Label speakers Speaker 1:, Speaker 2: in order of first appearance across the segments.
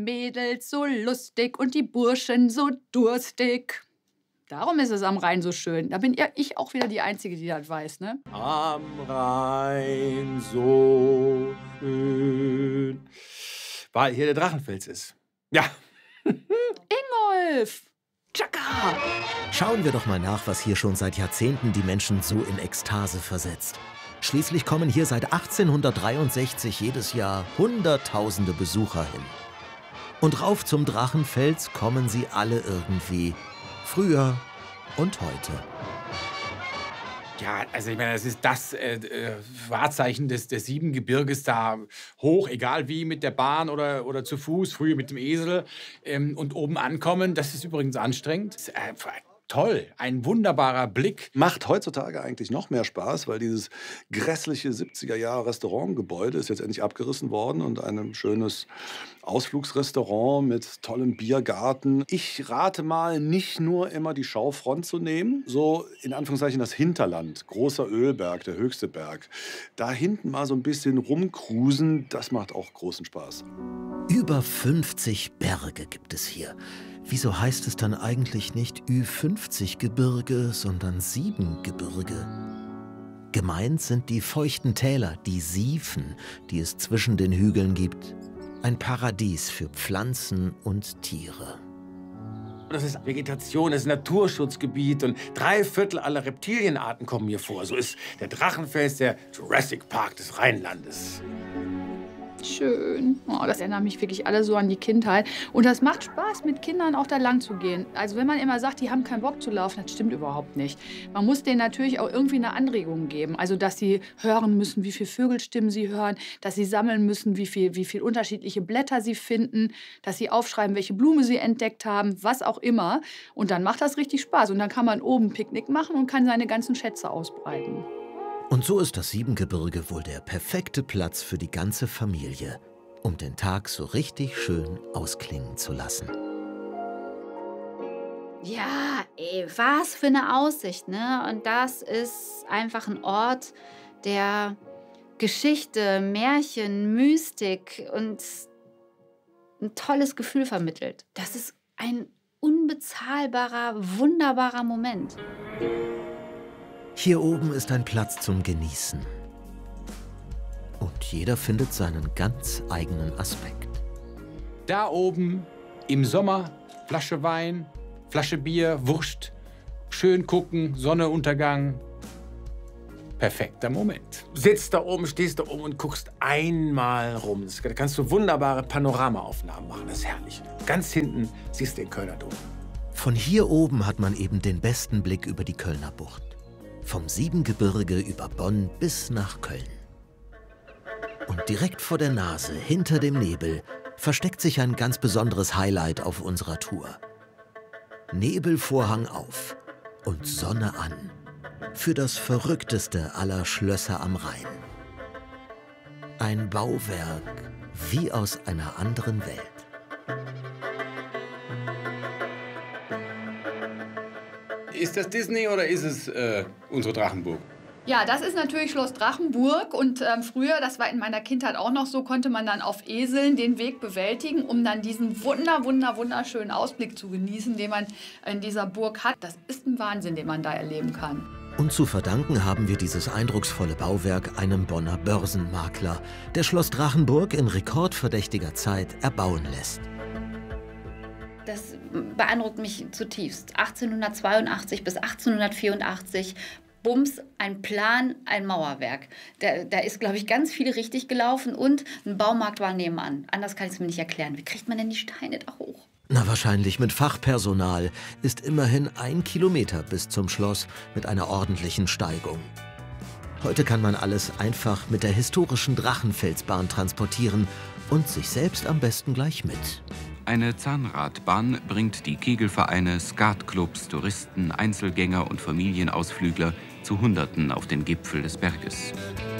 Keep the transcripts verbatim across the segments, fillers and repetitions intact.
Speaker 1: Mädels so lustig und die Burschen so durstig. Darum ist es am Rhein so schön. Da bin ja ich auch wieder die Einzige, die das weiß, ne?
Speaker 2: Am Rhein so schön. Weil hier der Drachenfels ist. Ja.
Speaker 1: Ingolf! Tschakka!
Speaker 3: Schauen wir doch mal nach, was hier schon seit Jahrzehnten die Menschen so in Ekstase versetzt. Schließlich kommen hier seit achtzehnhundertdreiundsechzig jedes Jahr Hunderttausende Besucher hin. Und rauf zum Drachenfels kommen sie alle irgendwie. Früher und heute.
Speaker 2: Ja, also ich meine, das ist das äh, äh, Wahrzeichen des, des Siebengebirges da hoch, egal wie, mit der Bahn oder, oder zu Fuß, früher mit dem Esel ähm, und oben ankommen. Das ist übrigens anstrengend. Das ist, äh, toll, ein wunderbarer Blick.
Speaker 4: Macht heutzutage eigentlich noch mehr Spaß, weil dieses grässliche siebziger-Jahre-Restaurantgebäude ist jetzt endlich abgerissen worden und ein schönes Ausflugsrestaurant mit tollem Biergarten. Ich rate mal, nicht nur immer die Schaufront zu nehmen, so in Anführungszeichen das Hinterland, großer Ölberg, der höchste Berg. Da hinten mal so ein bisschen rumcruisen, das macht auch großen Spaß.
Speaker 3: Über fünfzig Berge gibt es hier. Wieso heißt es dann eigentlich nicht Ü fünfzig Gebirge, sondern Siebengebirge? Gemeint sind die feuchten Täler, die Siefen, die es zwischen den Hügeln gibt. Ein Paradies für Pflanzen und Tiere.
Speaker 2: Das ist Vegetation, das ist Naturschutzgebiet und drei Viertel aller Reptilienarten kommen hier vor. So ist der Drachenfels der Jurassic Park des Rheinlandes.
Speaker 1: Schön. Oh, das erinnert mich wirklich alle so an die Kindheit. Und das macht Spaß, mit Kindern auch da lang zu gehen. Also wenn man immer sagt, die haben keinen Bock zu laufen, das stimmt überhaupt nicht. Man muss denen natürlich auch irgendwie eine Anregung geben. Also dass sie hören müssen, wie viele Vögelstimmen sie hören, dass sie sammeln müssen, wie viel, wie viel unterschiedliche Blätter sie finden, dass sie aufschreiben, welche Blume sie entdeckt haben, was auch immer. Und dann macht das richtig Spaß. Und dann kann man oben Picknick machen und kann seine ganzen Schätze ausbreiten.
Speaker 3: Und so ist das Siebengebirge wohl der perfekte Platz für die ganze Familie, um den Tag so richtig schön ausklingen zu lassen.
Speaker 5: Ja, ey, was für eine Aussicht, ne? Und das ist einfach ein Ort, der Geschichte, Märchen, Mystik und ein tolles Gefühl vermittelt. Das ist ein unbezahlbarer, wunderbarer Moment.
Speaker 3: Hier oben ist ein Platz zum Genießen. Und jeder findet seinen ganz eigenen Aspekt.
Speaker 2: Da oben im Sommer Flasche Wein, Flasche Bier, Wurst, schön gucken, Sonnenuntergang. Perfekter Moment. Sitzt da oben, stehst da oben und guckst einmal rum. Da kannst du wunderbare Panoramaaufnahmen machen, das ist herrlich. Ganz hinten siehst du den Kölner Dom.
Speaker 3: Von hier oben hat man eben den besten Blick über die Kölner Bucht. Vom Siebengebirge über Bonn bis nach Köln. Und direkt vor der Nase, hinter dem Nebel, versteckt sich ein ganz besonderes Highlight auf unserer Tour. Nebelvorhang auf und Sonne an. Für das verrückteste aller Schlösser am Rhein. Ein Bauwerk wie aus einer anderen Welt.
Speaker 2: Ist das Disney oder ist es äh, unsere Drachenburg?
Speaker 1: Ja, das ist natürlich Schloss Drachenburg. Und ähm, früher, das war in meiner Kindheit auch noch so, konnte man dann auf Eseln den Weg bewältigen, um dann diesen wunder, wunder, wunderschönen Ausblick zu genießen, den man in dieser Burg hat. Das ist ein Wahnsinn, den man da erleben kann.
Speaker 3: Und zu verdanken haben wir dieses eindrucksvolle Bauwerk einem Bonner Börsenmakler, der Schloss Drachenburg in rekordverdächtiger Zeit erbauen lässt.
Speaker 5: Das beeindruckt mich zutiefst. achtzehnhundertzweiundachtzig bis achtzehnhundertvierundachtzig, bums, ein Plan, ein Mauerwerk. Da, da ist, glaube ich, ganz viel richtig gelaufen und ein Baumarkt war nebenan. Anders kann ich es mir nicht erklären. Wie kriegt man denn die Steine da hoch?
Speaker 3: Na, wahrscheinlich mit Fachpersonal. Ist immerhin ein Kilometer bis zum Schloss mit einer ordentlichen Steigung. Heute kann man alles einfach mit der historischen Drachenfelsbahn transportieren und sich selbst am besten gleich mit.
Speaker 6: Eine Zahnradbahn bringt die Kegelvereine, Skatclubs, Touristen, Einzelgänger und Familienausflügler zu Hunderten auf den Gipfel des Berges.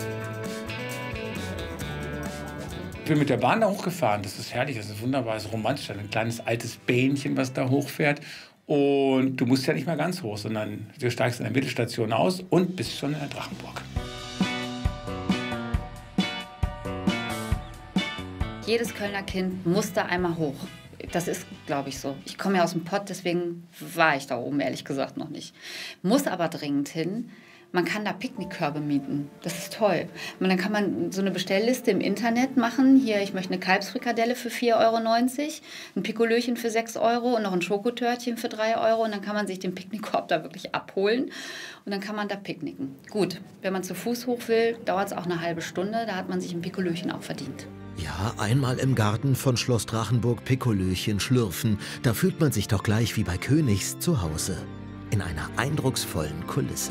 Speaker 2: Ich bin mit der Bahn da hochgefahren. Das ist herrlich, das ist wunderbar, das ist romantisch. Ein kleines altes Bähnchen, was da hochfährt. Und du musst ja nicht mal ganz hoch, sondern du steigst in der Mittelstation aus und bist schon in der Drachenburg.
Speaker 5: Jedes Kölner Kind muss da einmal hoch. Das ist, glaube ich, so. Ich komme ja aus dem Pott, deswegen war ich da oben, ehrlich gesagt, noch nicht. Muss aber dringend hin. Man kann da Picknickkörbe mieten. Das ist toll. Und dann kann man so eine Bestellliste im Internet machen. Hier, ich möchte eine Kalbsfrikadelle für vier Euro neunzig, ein Pikolöchen für sechs Euro und noch ein Schokotörtchen für drei Euro. Und dann kann man sich den Picknickkorb da wirklich abholen. Und dann kann man da picknicken. Gut, wenn man zu Fuß hoch will, dauert es auch eine halbe Stunde. Da hat man sich ein Pikolöchen auch verdient.
Speaker 3: Ja, einmal im Garten von Schloss Drachenburg Pikolöchen schlürfen. Da fühlt man sich doch gleich wie bei Königs zu Hause. In einer eindrucksvollen Kulisse.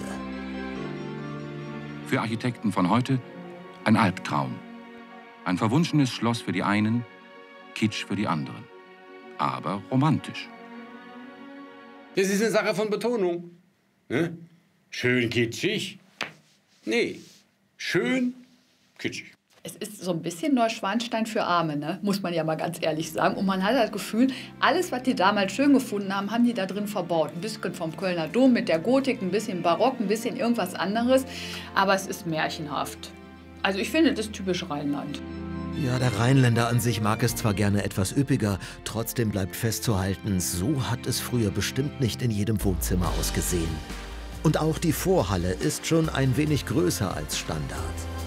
Speaker 6: Für Architekten von heute ein Albtraum. Ein verwunschenes Schloss für die einen, Kitsch für die anderen. Aber romantisch.
Speaker 2: Das ist eine Sache von Betonung. Ne? Schön kitschig. Nee, schön kitschig.
Speaker 1: Es ist so ein bisschen Neuschwanstein für Arme, ne? Muss man ja mal ganz ehrlich sagen. Und man hat das Gefühl, alles, was die damals schön gefunden haben, haben die da drin verbaut. Ein bisschen vom Kölner Dom mit der Gotik, ein bisschen Barock, ein bisschen irgendwas anderes. Aber es ist märchenhaft. Also ich finde, das ist typisch Rheinland.
Speaker 3: Ja, der Rheinländer an sich mag es zwar gerne etwas üppiger, trotzdem bleibt festzuhalten, so hat es früher bestimmt nicht in jedem Wohnzimmer ausgesehen. Und auch die Vorhalle ist schon ein wenig größer als Standard.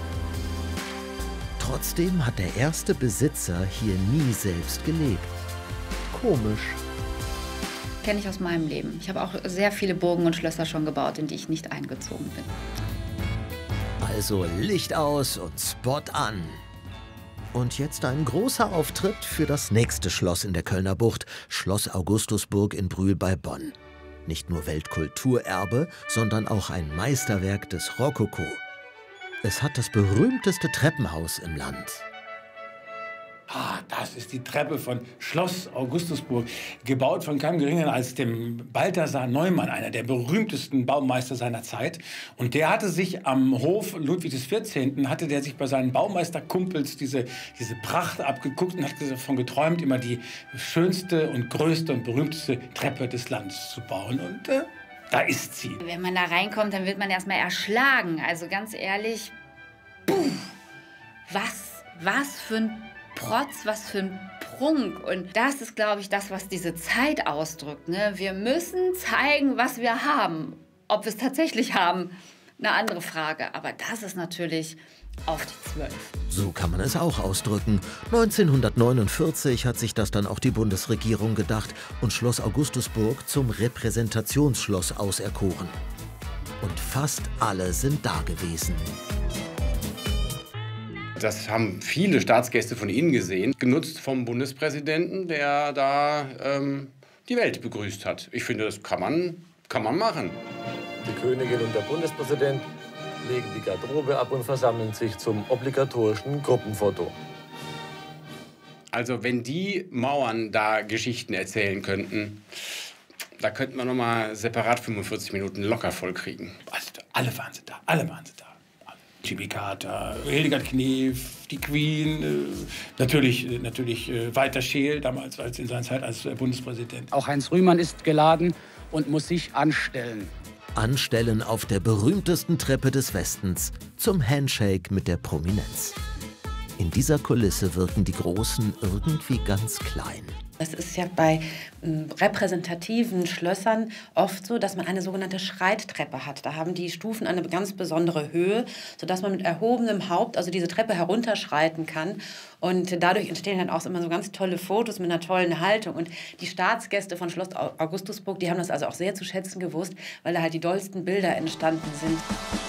Speaker 3: Trotzdem hat der erste Besitzer hier nie selbst gelebt. Komisch.
Speaker 5: Kenne ich aus meinem Leben. Ich habe auch sehr viele Burgen und Schlösser schon gebaut, in die ich nicht eingezogen bin.
Speaker 3: Also Licht aus und Spot an. Und jetzt ein großer Auftritt für das nächste Schloss in der Kölner Bucht, Schloss Augustusburg in Brühl bei Bonn. Nicht nur Weltkulturerbe, sondern auch ein Meisterwerk des Rokoko. Es hat das berühmteste Treppenhaus im Land.
Speaker 2: Ah, das ist die Treppe von Schloss Augustusburg, gebaut von keinem Geringeren als dem Balthasar Neumann, einer der berühmtesten Baumeister seiner Zeit. Und der hatte sich am Hof Ludwig des vierzehnten hatte der sich bei seinen Baumeisterkumpels diese, diese Pracht abgeguckt und hat davon geträumt, immer die schönste und größte und berühmteste Treppe des Landes zu bauen. Und äh, da ist sie.
Speaker 5: Wenn man da reinkommt, dann wird man erstmal erschlagen. Also ganz ehrlich, puh, was, was für ein Protz, was für ein Prunk. Und das ist, glaube ich, das, was diese Zeit ausdrückt. Ne? Wir müssen zeigen, was wir haben. Ob wir es tatsächlich haben, eine andere Frage. Aber das ist natürlich auf die Zwölf.
Speaker 3: So kann man es auch ausdrücken. neunzehnhundertneunundvierzig hat sich das dann auch die Bundesregierung gedacht und Schloss Augustusburg zum Repräsentationsschloss auserkoren. Und fast alle sind da gewesen.
Speaker 2: Das haben viele Staatsgäste von Ihnen gesehen, genutzt vom Bundespräsidenten, der da ähm, die Welt begrüßt hat. Ich finde, das kann man, kann man machen.
Speaker 7: Die Königin und der Bundespräsident legen die Garderobe ab und versammeln sich zum obligatorischen Gruppenfoto.
Speaker 2: Also wenn die Mauern da Geschichten erzählen könnten, da könnten wir noch mal separat fünfundvierzig Minuten locker voll kriegen. Also alle waren sie da, alle waren sie da. Jimmy Carter, Hildegard Knef, die Queen, äh, natürlich, äh, natürlich äh, Walter Scheel, damals als in seiner Zeit als äh, Bundespräsident.
Speaker 8: Auch Heinz Rühmann ist geladen und muss sich anstellen.
Speaker 3: Anstellen auf der berühmtesten Treppe des Westens zum Handshake mit der Prominenz. In dieser Kulisse wirken die Großen irgendwie ganz klein.
Speaker 9: Es ist ja bei ähm, repräsentativen Schlössern oft so, dass man eine sogenannte Schreittreppe hat. Da haben die Stufen eine ganz besondere Höhe, sodass man mit erhobenem Haupt also diese Treppe herunterschreiten kann. Und dadurch entstehen dann auch immer so ganz tolle Fotos mit einer tollen Haltung. Und die Staatsgäste von Schloss Augustusburg, die haben das also auch sehr zu schätzen gewusst, weil da halt die dollsten Bilder entstanden sind.